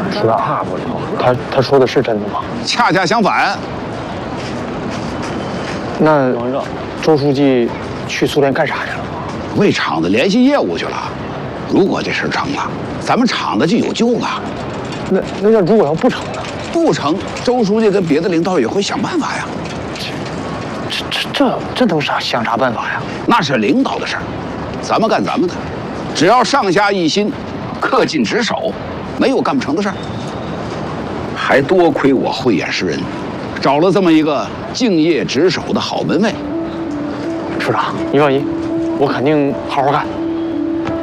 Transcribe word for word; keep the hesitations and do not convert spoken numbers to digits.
处长，他他说的是真的吗？ 恰恰相反。 那周书记去苏联干啥去了？ 为厂子联系业务去了。如果这事成了，咱们厂子就有救了。 那那要如果要不成呢？ 不成，周书记跟别的领导也会想办法呀。 这这这这能啥想啥办法呀？ 那是领导的事儿，咱们干咱们的，只要上下一心，恪尽职守，没有干不成的事儿。还多亏我慧眼识人，找了这么一个敬业职守的好门卫。 处长，你放心，我肯定好好干。